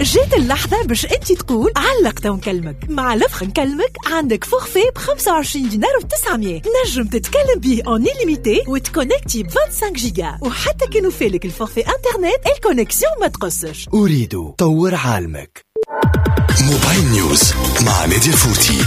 جيت اللحظة باش انت تقول علقت ونكلمك. مع لفخ نكلمك عندك فورفي ب25 دينار و900 نجم تتكلم بيه اون إليميتي وتكونكتي ب 25 جيجا، وحتى كانوا فالك الفورفي انترنت الكونكسيون ما تقصش. أريد طور عالمك. موبايل نيوز مع نادية الفوتي.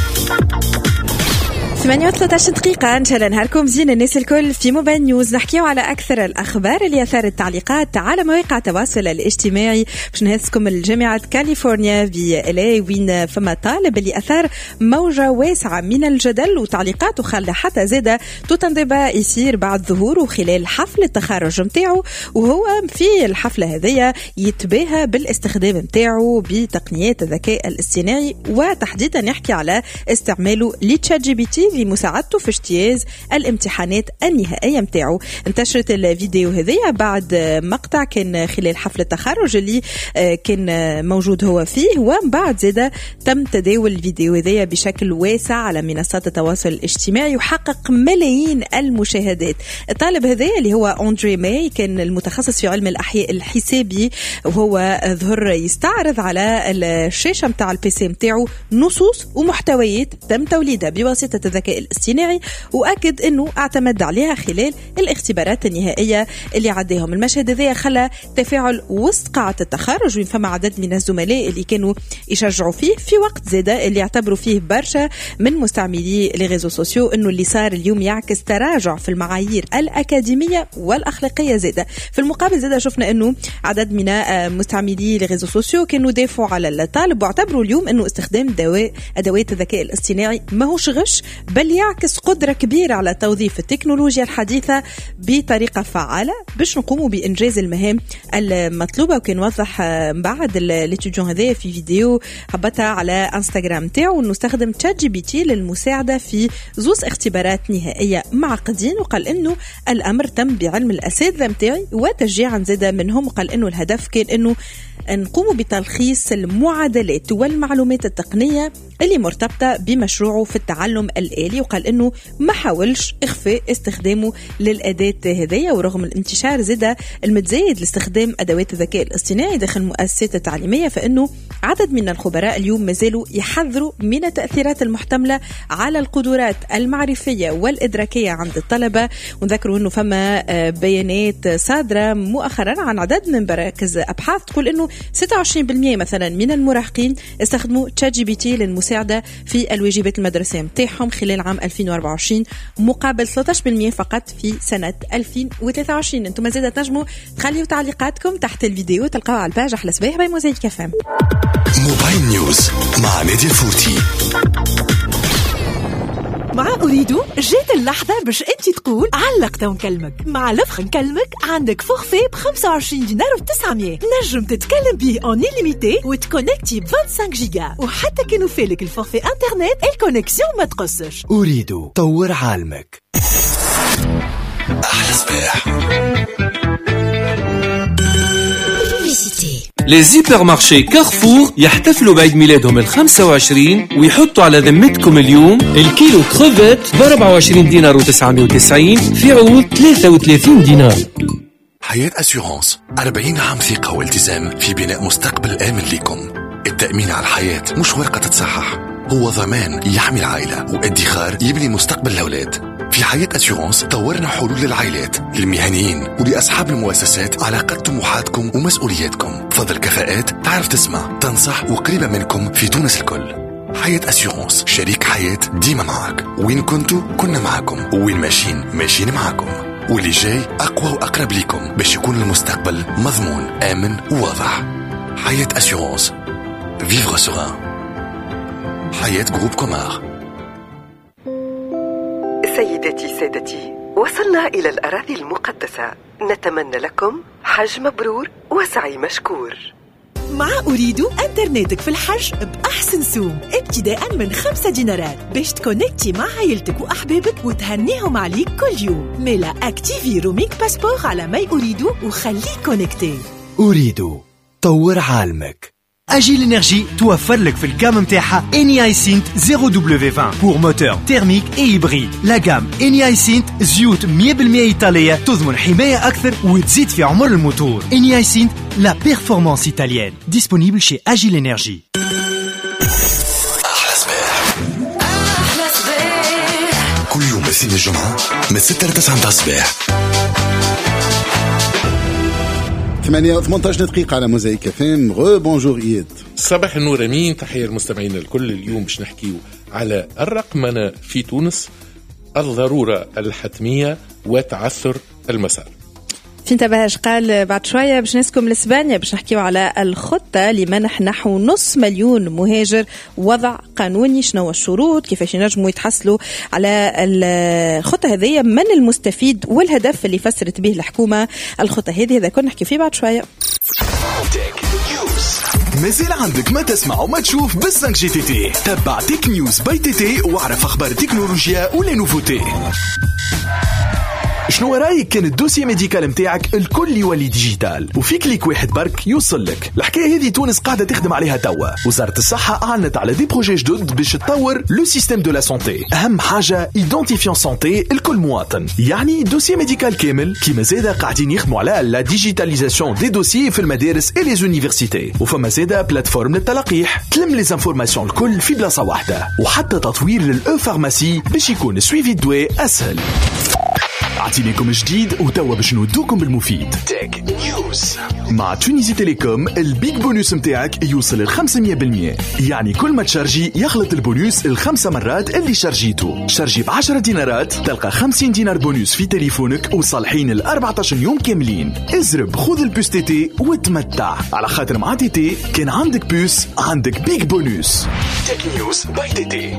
8:13 دقيقة. إن شاء الله نهاركم زين الناس الكل. في موبايل نيوز نحكيو على أكثر الأخبار اللي أثارت التعليقات على مواقع التواصل الاجتماعي. باش نهزكم الجامعة كاليفورنيا في LA وين فما طالب اللي أثار موجة واسعة من الجدل وتعليقات وخلى حتى زادة توتندبا يصير بعد ظهوره خلال حفل التخرج متاعه، وهو في الحفلة هذية يتباهى بالاستخدام متاعه بتقنيات الذكاء الاصطناعي، وتحديدا يحكي على استعماله لتشات جي بي تي في مساعدته في اجتياز الامتحانات النهائية متاعه. انتشرت الفيديو هذية بعد مقطع كان خلال حفل التخرج اللي كان موجود هو فيه، ومن بعد زاد تم تداول الفيديو هذية بشكل واسع على منصات التواصل الاجتماعي وحقق ملايين المشاهدات. الطالب هذا اللي هو أندري ماي كان المتخصص في علم الأحياء الحسابي، وهو ظهر يستعرض على الشاشة متاع البيسي متاعه نصوص ومحتويات تم توليدها بواسطة الذكاء الاصطناعي، وأكد أنه اعتمد عليها خلال الاختبارات النهائية اللي عداهم. المشهد هذا خلى تفاعل وسط قاعة التخرج، وين فما عدد من الزملاء اللي كانوا يشجعوا فيه في وقت زادة اللي يعتبروا فيه برشا من مستعملي الريزو سوسيو أنه اللي صار اليوم يعكس تراجع في المعايير الأكاديمية والأخلاقية زادة. في المقابل زادة شفنا أنه عدد من مستعملي الريزو سوسيو كانوا دافعوا على الطالب واعتبروا اليوم أنه استخدام أدوات الذكاء الاصطناعي ما هوش غش، بل يعكس قدرة كبيرة على توظيف التكنولوجيا الحديثة بطريقة فعالة باش نقوموا بإنجاز المهام المطلوبة. وكان وضح بعد الاتجاه هذا في فيديو هبطها على انستغرام تاعو انه استخدم تشات جي بي تي للمساعدة في زوز اختبارات نهائية معقدين، وقال انه الامر تم بعلم الاساتذة متاعي وتشجيعا زاد منهم، وقال انه الهدف كان انه نقوموا بتلخيص المعادلات والمعلومات التقنية اللي مرتبطة بمشروعه في التعلم الآلي، وقال إنه ما حاولش إخفاء استخدامه للأداة هذية. ورغم الانتشار زاد المتزايد لاستخدام أدوات الذكاء الاصطناعي داخل المؤسسات التعليمية، فإنه عدد من الخبراء اليوم مازالوا يحذروا من التأثيرات المحتملة على القدرات المعرفية والإدراكية عند الطلبة. ونذكروا إنه فما بيانات صادرة مؤخرا عن عدد من مراكز أبحاث تقول إنه 26% مثلا من المراهقين استخدموا تشات جي بي تي للمساعدة في الواجبات المدرسية متاعهم خلال عام 2024 مقابل 13% فقط في سنة 2023. انتم مازال تنجموا تخليوا تعليقاتكم تحت الفيديو، تلقاوها على الباج أحلى صباح باي موزايك كفام. موبايل نيوز مع نادية الفوتي. مع أريدو جيت اللحظة باش انت تقول علقت ونكلمك. مع لفخ نكلمك عندك فورفي ب25 دينار و900 نجم تتكلم بيه اون إليميتي وتكونكتي ب 25 جيجا، وحتى كانوا فالك الفورفي انترنت الكونكسيون ما تقصش. أريد طور عالمك. أحلى صباح. Les hypermarchés Carrefour يحتفلوا بعيد ميلادهم ال25 ويحطوا على ذمتكم اليوم الكيلو كروفيت ب24 دينار و990 في عوض 33 دينار. حياة أسيورانس 40 عام ثقة والتزام في بناء مستقبل آمن لكم. التأمين على الحياة مش ورقة تتصحح، هو ضمان يحمي العائلة وادخار يبني مستقبل الأولاد. في حياة أسيورانس طورنا حلول للعائلات، للمهنيين ولأصحاب المؤسسات على قد طموحاتكم ومسؤولياتكم. تفضل كفاءات تعرف تسمع تنصح وقريبة منكم في تونس الكل. حياة أسيورانس شريك حياة ديما معك، وين كنتوا كنا معكم، وين ماشيين معكم، واللي جاي أقوى وأقرب لكم باش يكون المستقبل مضمون آمن وواضح. حياة أسيورانس Vivre serein. حياة جروب كومار. سيدتي سادتي، وصلنا إلى الأراضي المقدسة، نتمنى لكم حج مبرور وسعي مشكور. مع أريدو انترنتك في الحج بأحسن سوم ابتداء من 5 دينارات باش تكونكتي مع عائلتك وأحبابك وتهنيهم عليك كل يوم. ميلا اكتيفي روميك باسبور على ماي أريدو وخليك كونكتي. أريدو طور عالمك. أجيل إنرجي توفر لك في الجام متاعها إني هايسنت 0W20 pour moteur thermique et hybride. لا جام إني هايسنت زيوت 100% إيطالية تضمن حماية أكثر وتزيد في عمر الموتور. إني هايسنت لا بيرفورمانس إيطاليenne. disponible chez أجيل إنرجي. أحلى صباح كل يوم اثنين الجمعة من 6 ل 9 متاع الصباح. 18 دقيقة على موزايك فام. بونجور إياد. صباح النور أمين، تحية المستمعين الكل. اليوم باش نحكيو على الرقمنة في تونس، الضرورة الحتمية وتعثر المسار. في انتباهش قال بعد شوية باش نسكم لإسبانيا باش نحكيو على الخطة لمنح نحو 500,000 مهاجر وضع قانوني. شنو الشروط، كيفاش ينجموا يتحصلوا على الخطة هذه، من المستفيد والهدف اللي فسرت به الحكومة الخطة هذه. هذا كنا نحكي فيه بعد شوية. مازال عندك ما تسمع وما تشوف بالسانك جي تي تي. تبع تيك نيوز باي تي تي واعرف اخبار التكنولوجيا ولا نوفوتي. شنو رايك كان الدوسي ميديكال متاعك الكل يولي ديجيتال وفي كليك واحد برك يوصل لك؟ الحكايه هذه تونس قاعده تخدم عليها توا. وزاره الصحه اعلنت على دي بروجي جدد باش تطور لو سيستيم دو لا سونتي. اهم حاجه ايدونتيفيون سونتي الكل مواطن، يعني دوسي ميديكال كامل. كيما زاده قاعدين يخدموا على لا ديجيتاليزاسيون دي دوسي في المدارس اي لي زونيفرسيتي، وفما زاده بلاتفورم للتلقيح تلم لي انفورماسيون الكل في بلاصه واحده، وحتى تطوير للاو فارماسي باش يكون سويفي الدواء اسهل. عطينيكم جديد وتوا باش نودوكم بالمفيد. تك نيوز مع تونيزي تيليكوم. البيك بونوس متاعك يوصل 500%، يعني كل ما تشارجي يخلط البونوس 5 مرات اللي شارجيته. شارجي ب10 دينارات تلقى 50 دينار بونوس في تليفونك وصالحين 14 يوم كاملين. ازرب خذ البوس تي تي وتمتع، على خاطر مع تي تي كان عندك بوس عندك بيك بونوس. تك نيوز باي تي تي.